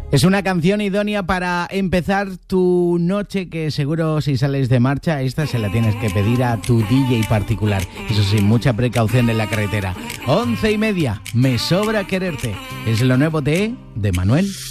Es una canción idónea para empezar tu noche, que seguro si sales de marcha, esta se la tienes que pedir a tu DJ particular. Eso sí, mucha precaución en la carretera. 11:30, Me sobra quererte. Es lo nuevo de Manuel.